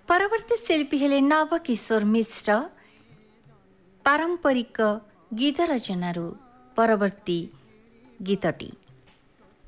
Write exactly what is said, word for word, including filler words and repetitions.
ପରବର୍ତ୍ତୀ ଶିଳ୍ପୀ ହେଲେ ନବକିଶୋର ମିଶ୍ର। ପାରମ୍ପରିକ ଗୀତ ରଚନାରୁ ପରବର୍ତ୍ତୀ ଗୀତଟି।